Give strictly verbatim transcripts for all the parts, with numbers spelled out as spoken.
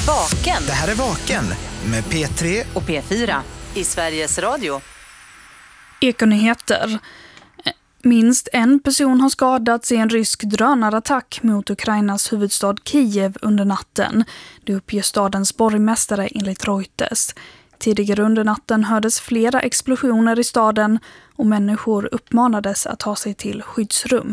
Vaken. Det här är Vaken med P tre och P fyra i Sveriges Radio. Ekonyheter. Minst en person har skadats i en rysk drönarattack mot Ukrainas huvudstad Kiev under natten. Det uppger stadens borgmästare enligt Reuters. Tidigare under natten hördes flera explosioner i staden och människor uppmanades att ta sig till skyddsrum.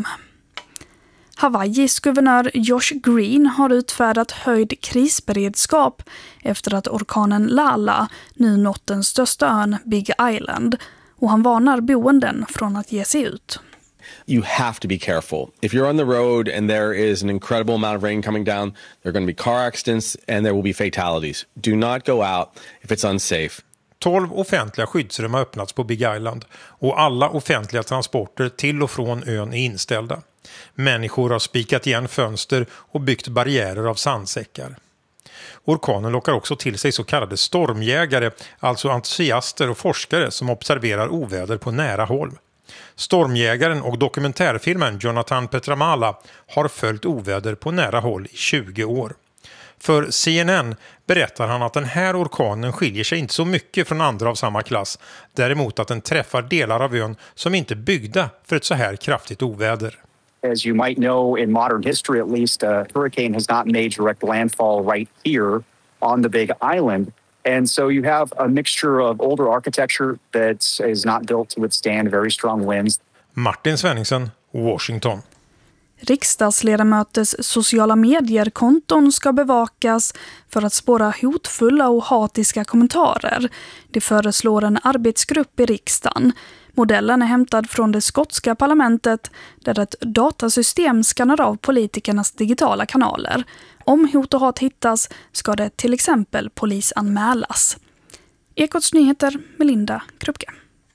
Hawaiis guvernör Josh Green har utfärdat höjd krisberedskap efter att orkanen Lala nu nått den största ön Big Island, och han varnar boenden från att ge sig ut. You have to be careful. If you're on the road and there is an incredible amount of rain coming down, there are going to be car accidents and there will be fatalities. Do not go out if it's unsafe. tolv offentliga skyddsrum har öppnats på Big Island och alla offentliga transporter till och från ön är inställda. Människor har spikat igen fönster och byggt barriärer av sandsäckar. Orkanen lockar också till sig så kallade stormjägare, alltså entusiaster och forskare som observerar oväder på nära håll. Stormjägaren och dokumentärfilmen Jonathan Petramala har följt oväder på nära håll i tjugo år. För C N N berättar han att den här orkanen skiljer sig inte så mycket från andra av samma klass. Däremot att den träffar delar av ön som inte är byggda för ett så här kraftigt oväder. As you might know, in modern history at least, a hurricane has not made direct landfall right here on the Big Island. And so you have a mixture of older architecture that is not built to withstand very strong winds. Martin Svenningsen, Washington. Riksdagsledamöters sociala medier-konton ska bevakas för att spåra hotfulla och hatiska kommentarer. Det föreslår en arbetsgrupp i riksdagen. Modellen är hämtad från det skotska parlamentet där ett datasystem skannar av politikernas digitala kanaler. Om hot och hat hittas ska det till exempel polisanmälas. Ekots nyheter med Linda Krupke.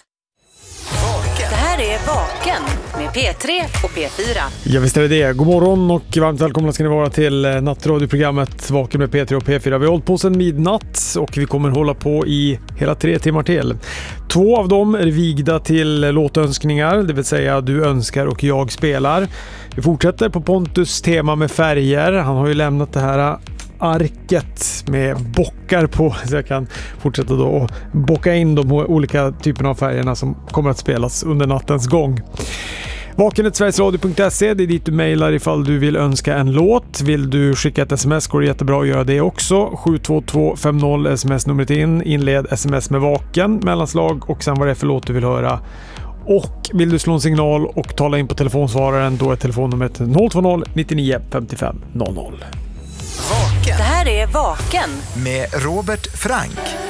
Det här är Vaken med P tre och P fyra. Ja, visst är det det. God morgon och varmt välkomna ska ni vara till nattradioprogrammet Vaken med P tre och P fyra. Vi har hållit på sedan midnatt och vi kommer hålla på i hela tre timmar till. Två av dem är vigda till låtönskningar, det vill säga du önskar och jag spelar. Vi fortsätter på Pontus tema med färger. Han har ju lämnat det här arket med bockar på, så jag kan fortsätta då och bocka in de olika typerna av färgerna som kommer att spelas under nattens gång. Vakenet sverigesradio punkt se, det är dit du mejlar ifall du vill önska en låt. Vill du skicka ett sms går det jättebra att göra det också. sju två två fem noll sms-numret in, inled sms med Vaken, mellanslag och sen vad det är för låt du vill höra. Och vill du slå en signal och tala in på telefonsvararen, då är telefonnumret noll två noll nittionio femtiofem noll noll. Vaken. Det här är Vaken med Robert Frank.